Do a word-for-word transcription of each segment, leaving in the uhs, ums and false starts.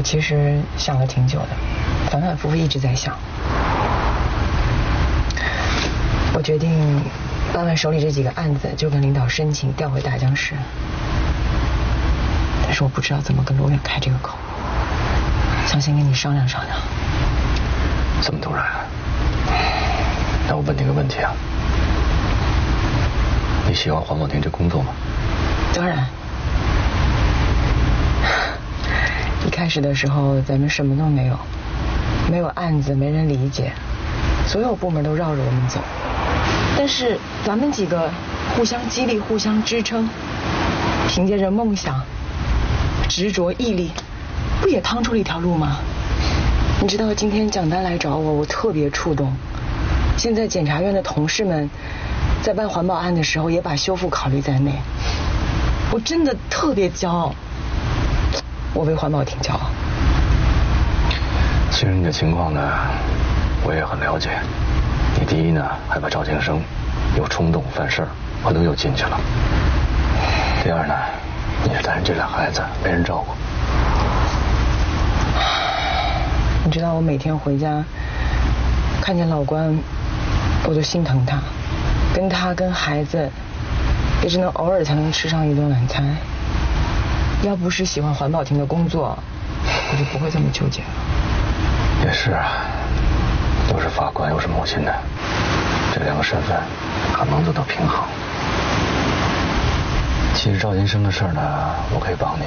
其实想了挺久的，反反复复一直在想。我决定办完手里这几个案子，就跟领导申请调回大江市。但是我不知道怎么跟罗远开这个口，想先跟你商量商量。 这么突然？那我问你个问题啊，你喜欢环保厅这工作吗？ 当然。一开始的时候咱们什么都没有，没有案子，没人理解，所有部门都绕着我们走。但是咱们几个互相激励，互相支撑，凭借着梦想、执着、毅力，不也趟出了一条路吗？你知道今天蒋丹来找我，我特别触动。现在检察院的同事们在办环保案的时候，也把修复考虑在内。我真的特别骄傲，我为环保厅骄傲。 其实你的情况呢，我也很了解。你第一呢，害怕赵庆生，有冲动犯事儿，可能又进去了。第二呢，你是带着这俩孩子，没人照顾。 你知道我每天回家看见老关，我就心疼他，跟他跟孩子也只能偶尔才能吃上一顿晚餐。要不是喜欢环保厅的工作，我就不会这么纠结了。 也是啊，又是法官又是母亲的，这两个身份很难做到平衡。其实赵金生的事呢，我可以帮你。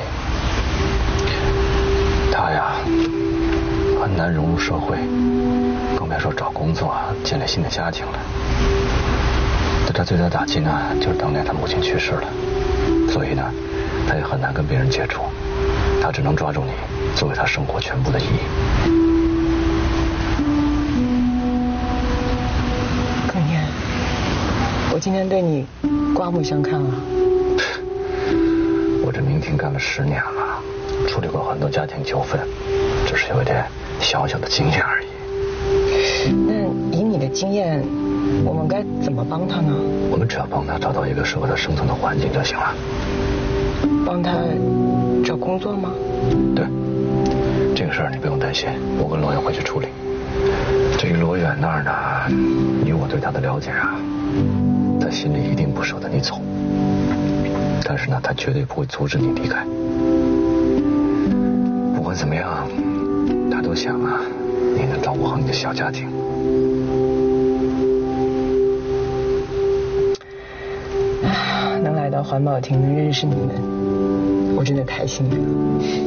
他呀很难融入社会，更别说找工作建立新的家庭了。对他最大的打击呢，就是当年他母亲去世了，所以呢他也很难跟别人接触，他只能抓住你作为他生活全部的意义。 可念，我今天对你刮目相看了。 我这明厅干了十年了，处理过很多家庭纠纷，只是有一点小小的经验而已。 那以你的经验，我们该怎么帮他呢？ 我们只要帮他找到一个适合他生存的环境就行了。 帮他找工作吗？ 对，这个事儿你不用担心，我跟罗远会去处理。至于罗远那儿呢，以我对他的了解啊，他心里一定不舍得你走，但是呢，他绝对不会阻止你离开。不管怎么样，他都想啊，你能照顾好你的小家庭。 能来到环保厅，能认识你们，我真的太幸运了。